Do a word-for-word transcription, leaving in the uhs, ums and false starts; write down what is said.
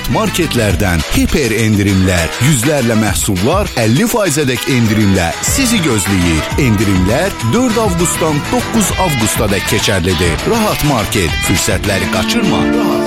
Rahat Marketlərdən hiper endirimlər, yüzlərlə məhsullar əlli faizədək endirimlə sizi gözləyir. Endirimlər dörd avqustdan doqquz avqusta dək keçərlidir. Rahat Market, fürsətləri qaçırma. Rahat